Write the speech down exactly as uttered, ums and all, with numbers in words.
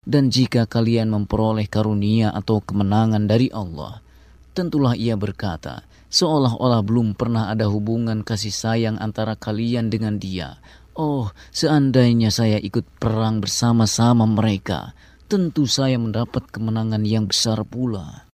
Dan jika kalian memperoleh karunia atau kemenangan dari Allah, tentulah ia berkata, seolah-olah belum pernah ada hubungan kasih sayang antara kalian dengan dia. Oh, seandainya saya ikut perang bersama-sama mereka, tentu saya mendapat kemenangan yang besar pula.